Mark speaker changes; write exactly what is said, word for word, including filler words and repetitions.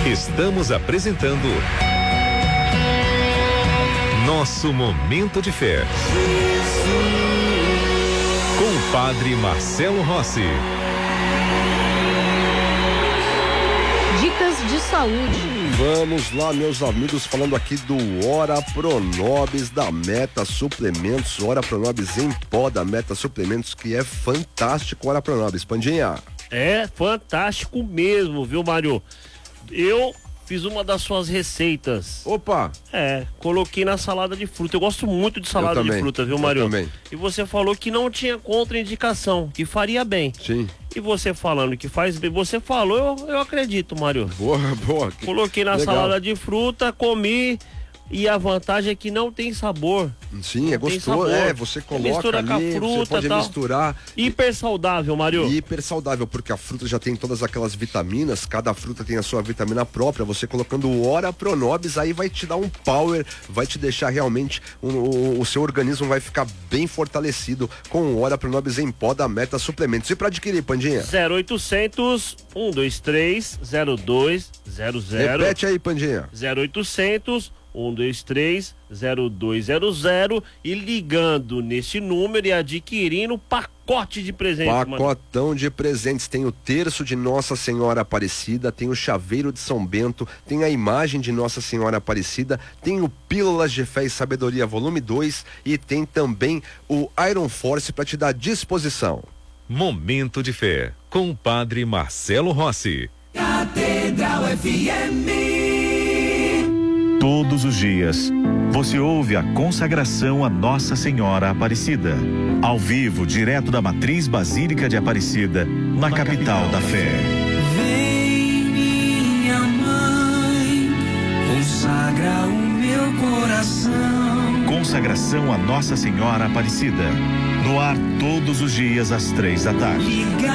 Speaker 1: Estamos apresentando Nosso Momento de Fé. Com o Padre Marcelo Rossi.
Speaker 2: Dicas de saúde.
Speaker 3: Vamos lá, meus amigos, falando aqui do Ora Pronobis da Meta Suplementos. Ora Pronobis em pó da Meta Suplementos, que é fantástico. Ora Pronobis, Pandinha.
Speaker 4: É fantástico mesmo, viu, Mário? Eu fiz uma das suas receitas.
Speaker 3: Opa!
Speaker 4: É, coloquei na salada de fruta. Eu gosto muito de salada de fruta, viu, Mário?
Speaker 3: Eu também.
Speaker 4: E você falou que não tinha contraindicação, que faria bem.
Speaker 3: Sim.
Speaker 4: E você falando que faz bem, você falou, eu, eu acredito, Mário.
Speaker 3: Boa, boa.
Speaker 4: Coloquei na
Speaker 3: Legal.
Speaker 4: salada de fruta, comi. E a vantagem é que não tem sabor.
Speaker 3: Sim, é gostoso, é, você coloca
Speaker 4: mistura
Speaker 3: ali,
Speaker 4: com a fruta,
Speaker 3: você pode
Speaker 4: tal.
Speaker 3: misturar.
Speaker 4: Hiper saudável, Mário.
Speaker 3: Hiper saudável, porque a fruta já tem todas aquelas vitaminas, cada fruta tem a sua vitamina própria. Você colocando o Ora Pronobis, aí vai te dar um power, vai te deixar realmente, um, o, o seu organismo vai ficar bem fortalecido com o Ora Pronobis em pó da Meta Suplementos. E para adquirir, Pandinha?
Speaker 4: zero oitocentos, um dois três, zero dois zero zero.
Speaker 3: Repete aí, Pandinha.
Speaker 4: zero oitocentos, um dois três, zero dois zero zero e ligando nesse número e adquirindo pacote de presentes.
Speaker 3: Pacotão mano. de presentes. Tem o terço de Nossa Senhora Aparecida, tem o chaveiro de São Bento, tem a imagem de Nossa Senhora Aparecida, tem o Pílulas de Fé e Sabedoria volume dois e tem também o Iron Force para te dar disposição.
Speaker 1: Momento de Fé com o Padre Marcelo Rossi.
Speaker 5: Catedral F M.
Speaker 6: Todos os dias, você ouve a consagração a Nossa Senhora Aparecida. Ao vivo, direto da Matriz Basílica de Aparecida, na, na capital, capital da fé.
Speaker 5: Vem, minha mãe, consagra o meu coração.
Speaker 6: Consagração a Nossa Senhora Aparecida. No ar todos os dias às três da tarde. Liga